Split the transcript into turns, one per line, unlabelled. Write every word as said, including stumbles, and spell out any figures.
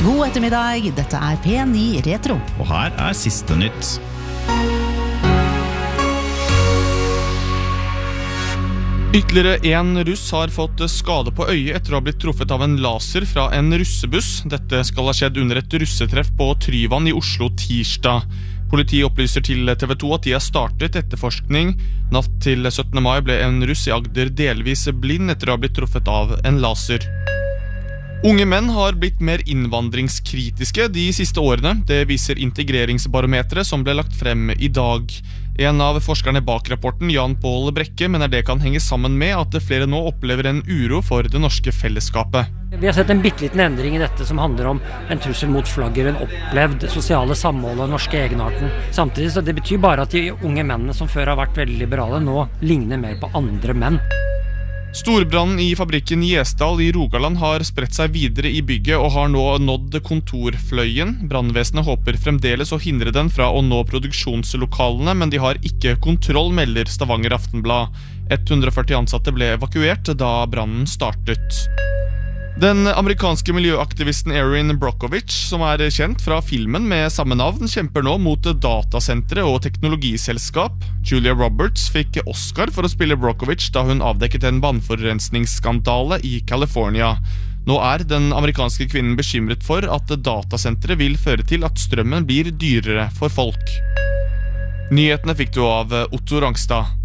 God ettermiddag, dette er P ni Retro.
Og her er siste nytt. Ytterligere en russ har fått skade på øyet etter å ha blitt truffet av en laser fra en russebuss. Dette skal ha skjedd under et russetreff på Tryvann i Oslo tirsdag. Politiet opplyser til T V to at de har startet etterforskning. Natt til syttende mai ble en russ i Agder delvis blind etter å ha blitt truffet av en laser. Unge menn har blitt mer innvandringskritiske de siste årene. Det viser integreringsbarometeret som ble lagt frem i dag. En av forskerne bak rapporten, Jan Paul Brekke, mener det kan henge sammen med at flere nå opplever en uro for det norske fellesskapet.
Vi har sett en bitteliten endring i dette som handler om en trussel mot flagger, en opplevd sosiale samhold og den norske egenarten. Samtidig så det betyr bare at de unge mennene som før har vært veldig liberale, nå ligner mer på andre menn.
Storbrannen i fabrikken Gjesdal i Rogaland har spredt seg videre i bygget og har nå nådd kontorfløyen. Brannvesenet håper fremdeles å hindre den fra å nå produksjonslokalene, men de har ikke kontroll, melder Stavanger Aftenblad. hundre og førti ansatte ble evakuert da brannen startet. Den amerikanske miljøaktivisten Erin Brockovich, som er kjent fra filmen med samme navn, kjemper nå mot datasentre og teknologiselskap. Julia Roberts fikk Oscar for å spille Brockovich da hun avdekket en vannforurensningsskandale i California. Nå er den amerikanske kvinnen bekymret for at datasentre vil føre til at strømmen blir dyrere for folk. Nyhetene fikk du av Otto Rangstad.